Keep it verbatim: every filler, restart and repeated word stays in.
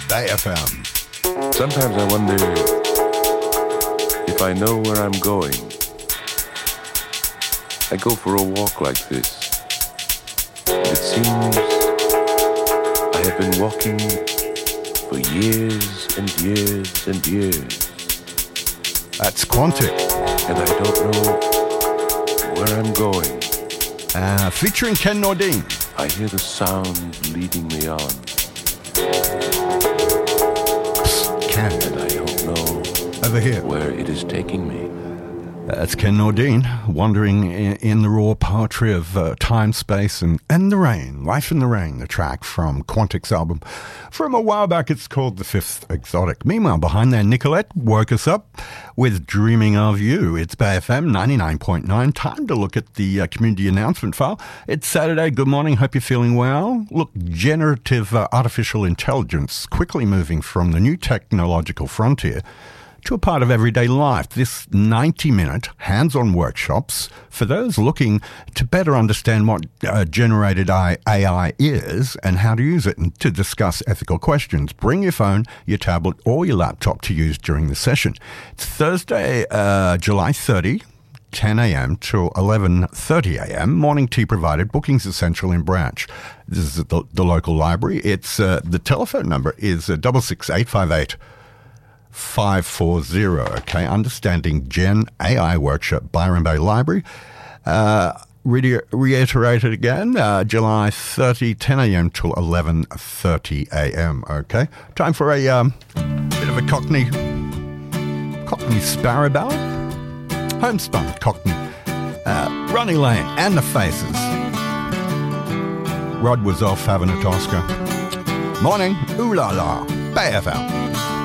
Bay F M. Sometimes I wonder if I know where I'm going. I go for a walk like this. It seems I have been walking for years and years and years. That's Quantic. And I don't know where I'm going. Uh, featuring Ken Nordine. I hear the sound leading me on. Psst, Ken. And I don't know Over here. where it is taking me. That's Ken Nordine, wandering in, in the raw poetry of uh, time, space, and, and the rain. Life in the Rain, the track from Quantic's album. From a while back, it's called The Fifth Exotic. Meanwhile, behind there, Nicolette woke us up with Dreaming of You. It's Bay F M ninety-nine point nine. Time to look at the uh, community announcement file. It's Saturday. Good morning. Hope you're feeling well. Look, generative uh, artificial intelligence quickly moving from the new technological frontier to a part of everyday life. This ninety-minute hands-on workshops for those looking to better understand what uh, generated A I is and how to use it, and to discuss ethical questions. Bring your phone, your tablet, or your laptop to use during the session. It's Thursday, uh, July thirtieth, ten a.m. to eleven thirty a.m. Morning tea provided. Bookings essential in branch. This is at the, the local library. It's uh, the telephone number is uh, double six eight five eight. five four zero, okay? Understanding Gen A I Workshop, Byron Bay Library. Uh, re- reiterated again, uh, July thirtieth, ten a.m. till eleven thirty a.m., okay? Time for a um, bit of a Cockney, Cockney Sparrow ballad. Homespun Cockney. Uh, Ronnie Lane and the Faces. Rod was off having a Tosca. Morning, ooh la la, Bay F M.